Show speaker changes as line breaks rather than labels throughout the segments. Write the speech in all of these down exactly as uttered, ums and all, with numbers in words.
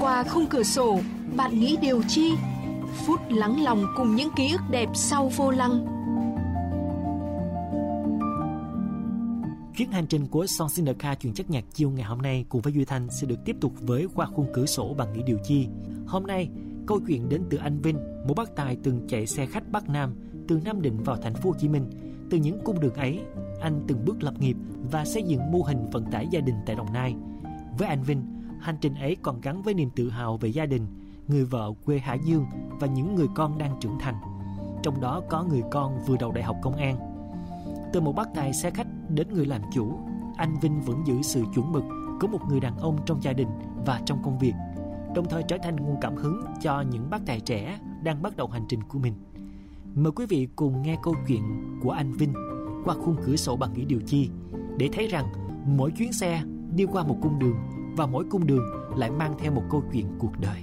Qua khung cửa sổ, bạn nghĩ điều chi? Phút lắng lòng cùng những ký ức đẹp sau vô lăng.
Chuyến hành trình của Song in the Car chuyên chất nhạc chiều ngày hôm nay cùng với Duy Thanh sẽ được tiếp tục với Qua khung cửa sổ bạn nghĩ điều chi. Hôm nay, câu chuyện đến từ anh Vinh, một bác tài từng chạy xe khách Bắc Nam từ Nam Định vào thành phố Hồ Chí Minh. Từ những cung đường ấy, anh từng bước lập nghiệp và xây dựng mô hình vận tải gia đình tại Đồng Nai. Với anh Vinh, hành trình ấy còn gắn với niềm tự hào về gia đình, người vợ quê Hải Dương và những người con đang trưởng thành. Trong đó có người con vừa đầu đại học công an. Từ một bác tài xe khách đến người làm chủ, anh Vinh vẫn giữ sự chuẩn mực của một người đàn ông trong gia đình và trong công việc, đồng thời trở thành nguồn cảm hứng cho những bác tài trẻ đang bắt đầu hành trình của mình. Mời quý vị cùng nghe câu chuyện của anh Vinh qua khung cửa sổ bạn nghĩ điều chi, để thấy rằng mỗi chuyến xe đi qua một cung đường và mỗi cung đường lại mang theo một câu chuyện cuộc đời.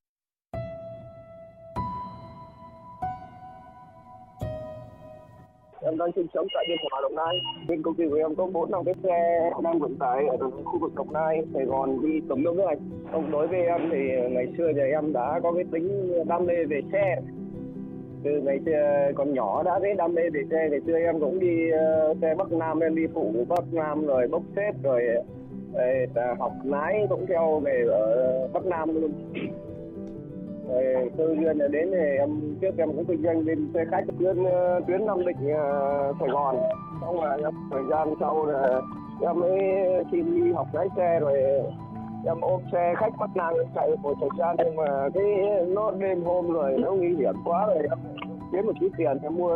Em đang sinh sống tại Biên Hòa, Đồng Nai. Bên công ty của em có bốn năm cái xe đang vận tải ở khu vực Đồng Nai, Sài Gòn đi tùm lum nước này. Ông đối với em thì ngày xưa thì em đã có cái tính đam mê về xe. Từ ngày xưa còn nhỏ đã thấy đam mê về xe. Ngày xưa em cũng đi uh, xe Bắc Nam, em đi phụ Bắc Nam rồi bốc xếp rồi uh, học lái cũng theo về ở Bắc Nam luôn. Rồi cơ duyên là đến thì em trước em cũng kinh doanh bên xe khách tuyến tuyến Nam Định uh, Sài Gòn. Xong rồi em thời gian sau là em mới xin đi học lái xe rồi em ôm xe khách Bắc Nam em chạy một thời gian, nhưng mà cái nó đêm hôm rồi nó nguy hiểm quá rồi em kiếm một chút tiền em mua